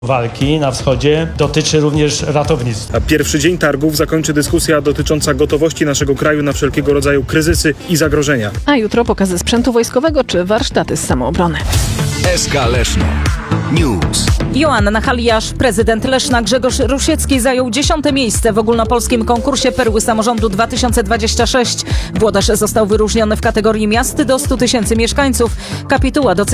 walki na wschodzie dotyczy również ratownictwa. A pierwszy dzień targów zakończy dyskusja dotycząca gotowości naszego kraju na wszelkiego rodzaju kryzysy i zagrożenia. A jutro pokazy sprzętu wojskowego czy warsztaty z samoobrony. SK Leszno. News. Joanna Haliasz, prezydent Leszna Grzegorz Rusiecki zajął 10. miejsce w ogólnopolskim konkursie Perły Samorządu 2026. Włodarz został wyróżniony w kategorii miast do 100 000 mieszkańców. Kapituła